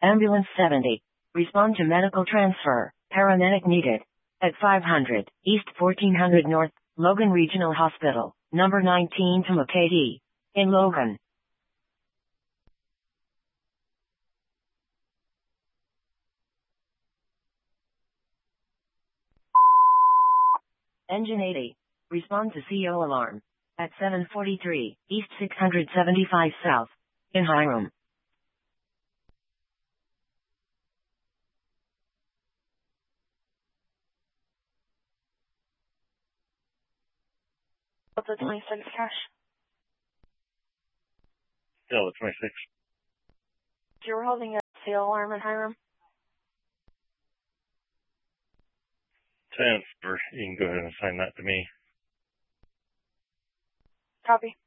Ambulance 70. Respond to medical transfer. Paramedic needed. At 500 East 1400 North, Logan Regional Hospital, number 19 to McKay in Logan. Engine 80. Respond to CO alarm. At 743 East 675 South, in Hiram. What's the 26 cash? Delta 26. You're holding a CO alarm in Hiram? Transfer. You can go ahead and assign that to me. Copy.